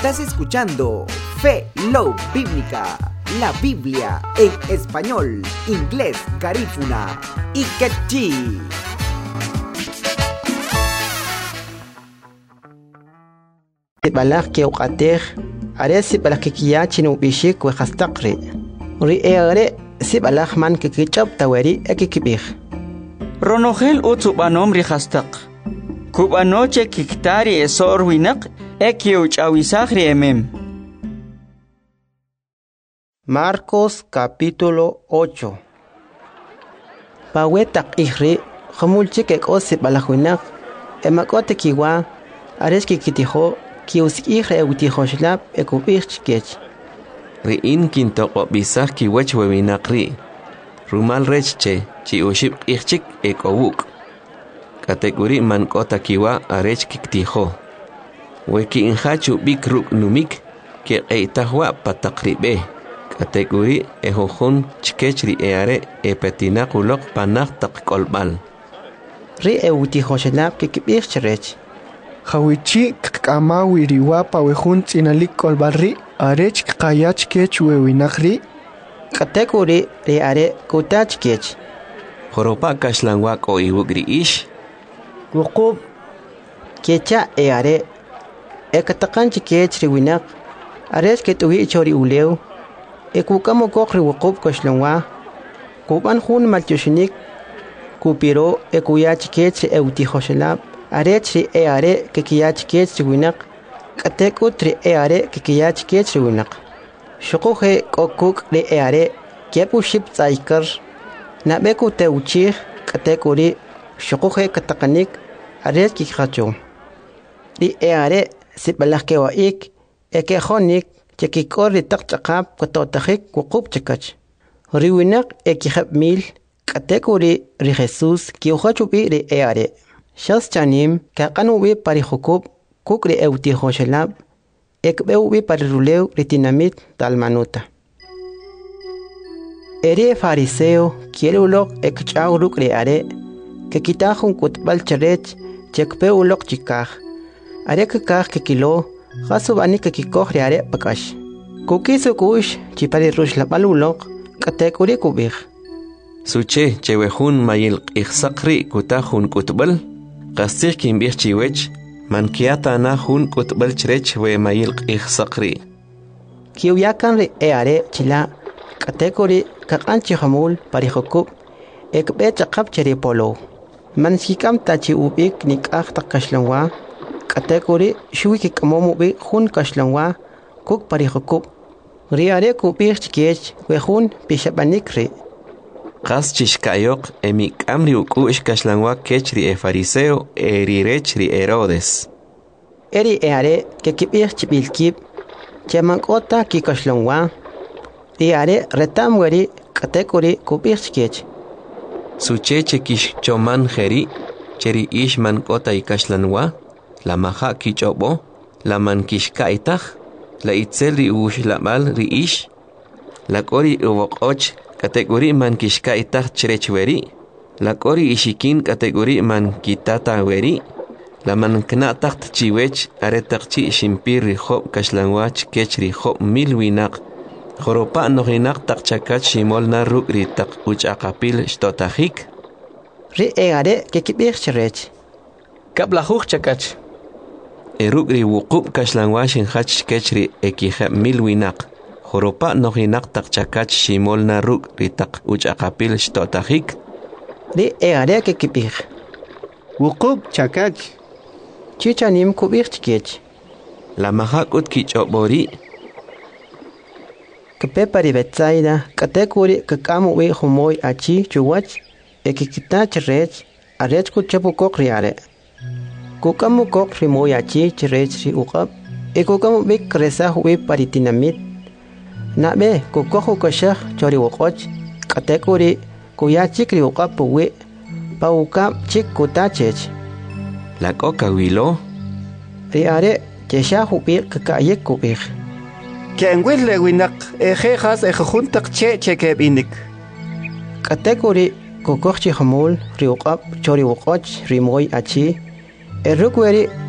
Estás escuchando Fe Love Bíblica, la Biblia en español, inglés, garífuna y quechí. Balak ke uqateh aresi balak ke kiyachi no bishik we khastaqri ri ere si balak man ke kichab tawari ekikibih ronogel utsubanom ri khastaq kubanoche kiktari esor winaq ekiuchawisagri emem. Marcos capítulo 8. Pawetak ihri khamulchi ke osi balak winaq emakote kiwa areski kitiho kius ihre utiho shlab ekubih chkech Riin kintoqo bisar kiwech wewinaqri rumal rechche chi ushib ihchik ekowuk kategori man kota kiwa arech kiktiho weki inhachu bikruk numik ke eitahwa pataqribe kategori ehohun chkechri eare epetinakulok panaq taqkolbal ri utiho shlab kikibih chrech Hawichi kama wiriwa pawehun tinalik kolbarri arech kayach kech wewinakri kategori ri are kutach kech Joropa kashlangwa ko iwugri ish wuqub kecha are ekatakanchi kech ri winaq arech ketuwi chori ulew ekukamo kokri wuqub kashlangwa kuban hun malchushinik kupiro ekuyach kech eutihoshlab Arechri are kikiyach kech winaq katekutri are kikiyach kech winaq shuquhe kokuk ri are kepuship tsaikar nabeku teuchi katekuri shuquhe kataqanik arech kikhachu ri are sibalak kewaik ekehonik chekikor ri taqchaqab katotajik wuqub chakach ri winaq ekihab mil katekuri ri Jesus kiuhachu bi ri are Shas chanim kaqanuwi pari hukub kukri eutiho shelab ekbeuwi pari rulew ritinamit talmanuta ere fariseo kielulok ekchauruk re are que kitahun kutbal charech chekpeulok chikaj are kakaj kekilo jasubani kekikoh re are pakash kukisu kush chipari rush lapalulok katekuri kubij Suche chewehun mayil ihsaqri kutahun kutbal Qastir kimbih chiwech mankiata na hun kutbal chrech we mayil ihsaqri Kiuyakan ri eare chila kategori kaqanchi hamul parihokub ekbe chaqab cheri polo mansikam tachi ubik nikah taqashlangwa kategori shuiki kamomu bi hun kashlangwa kuk parihokub riare kubih chkech we hun pishabanikri Qas chishkayok emik amri ukush kashlangwa kechri fariseo erirechri Herodes. Eri eare que kibir chibilkib chemankota kikashlangwa riare retamweri kategori kubir chkech. Suche chekish choman jeri cheri ishman kota ikashlanwa la maha kichobo la mankishka itah la itzelri ush labal ri ish la kori uwokoch kategori man kishka itah cherechweri la kori ishikin kategori man kitata weri la man kna taht chiwech aretaqchi shimpir hob kashlanwach kechri hob milwinaq joropa noginaq taqchakach shimolna rukri taq uchaqapil shtotajik ri eare que kibir cherech Kablahuj chakach erukri wuqub kashlanwach hach kechri ekija milwinaq Joropa noginaq taqchakach shimolna ruk ritaq uchaqapil shtotajik ri eare que kibir wuqub chakach chichanim kubir chkech la mahakut kichobori kepe pari betsaida kategori kakamu we humoy achi chuwach ekikita cherech arech kuchapu kokriare kukamu kokri moy achi cherech ri uqab ekukamu bik kresa we paritinamit Nabe kukohu kashah chori wokoch kategori kuyachik riuqa puwe pauka chik kutachech la coca wilo riare chesha hubi kakayek kubih Kenwil lewinak ejejas ejejuntaq chekebinik kategori kukohchi hamul riuqab chori wokoch rimoy achi erukweri